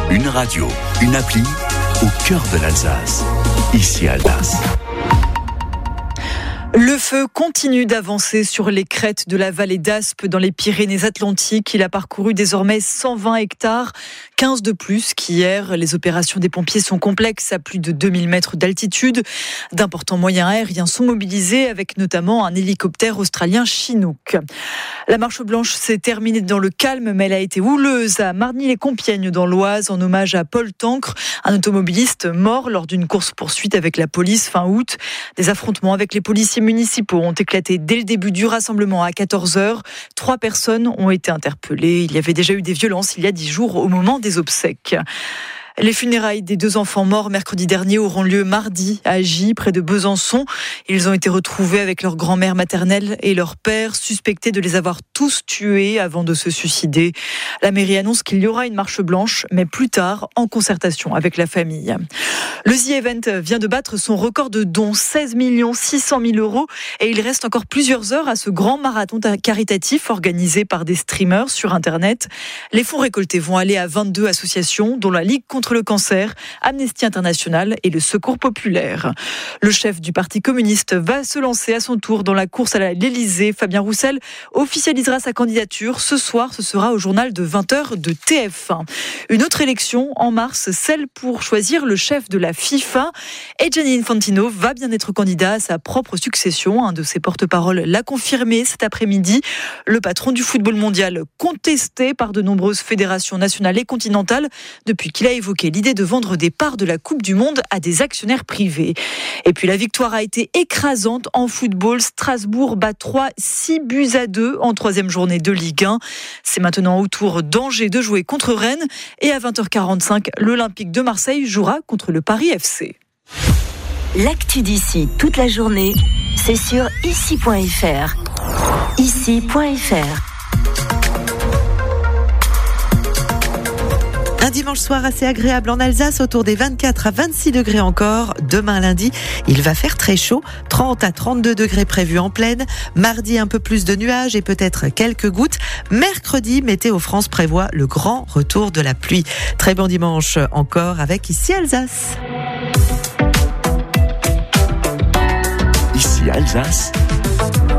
Une radio, une appli au cœur de l'Alsace. Ici Alsace. Le feu continue d'avancer sur les crêtes de la vallée d'Aspe dans les Pyrénées-Atlantiques. Il a parcouru désormais 120 hectares, 15 de plus qu'hier. Les opérations des pompiers sont complexes à plus de 2000 mètres d'altitude. D'importants moyens aériens sont mobilisés avec notamment un hélicoptère australien Chinook. La marche blanche s'est terminée dans le calme, mais elle a été houleuse à Marny-les-Compiègnes dans l'Oise en hommage à Paul Tancre, un automobiliste mort lors d'une course-poursuite avec la police fin août. Des affrontements avec les policiers municipaux ont éclaté dès le début du rassemblement à 14h. 3 personnes ont été interpellées. Il y avait déjà eu des violences il y a 10 jours au moment des obsèques. Les funérailles des 2 enfants morts mercredi dernier auront lieu mardi à Gy, près de Besançon. Ils ont été retrouvés avec leur grand-mère maternelle et leur père, suspectés de les avoir tous tués avant de se suicider. La mairie annonce qu'il y aura une marche blanche, mais plus tard, en concertation avec la famille. Le The Event vient de battre son record de dons, 16 600 000 €, et il reste encore plusieurs heures à ce grand marathon caritatif organisé par des streamers sur Internet. Les fonds récoltés vont aller à 22 associations, dont la Ligue contre le cancer, Amnesty International et le Secours populaire. Le chef du Parti communiste va se lancer à son tour dans la course à l'Élysée. Fabien Roussel officialisera sa candidature. Ce soir, ce sera au journal de 20h de TF1. Une autre élection en mars, celle pour choisir le chef de la FIFA. Et Gianni Infantino va bien être candidat à sa propre succession. Un de ses porte-paroles l'a confirmé cet après-midi. Le patron du football mondial, contesté par de nombreuses fédérations nationales et continentales depuis qu'il a évoqué l'idée de vendre des parts de la Coupe du Monde à des actionnaires privés. Et puis la victoire a été écrasante en football. Strasbourg bat 6-2 en 3e journée de Ligue 1. C'est maintenant au tour d'Angers de jouer contre Rennes. Et à 20h45, l'Olympique de Marseille jouera contre le Paris FC. L'actu d'ici toute la journée, c'est sur ici.fr. Ici.fr. Un dimanche soir assez agréable en Alsace, autour des 24 à 26 degrés encore. Demain lundi, il va faire très chaud, 30 à 32 degrés prévus en pleine. Mardi, un peu plus de nuages et peut-être quelques gouttes. Mercredi, Météo France prévoit le grand retour de la pluie. Très bon dimanche encore avec Ici Alsace. Ici Alsace.